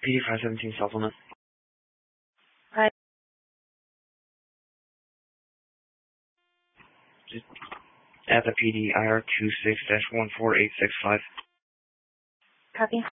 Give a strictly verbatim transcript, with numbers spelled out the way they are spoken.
P D five seventeen supplement. Hi. At the P D I R two six dash one four eight six five. Copy.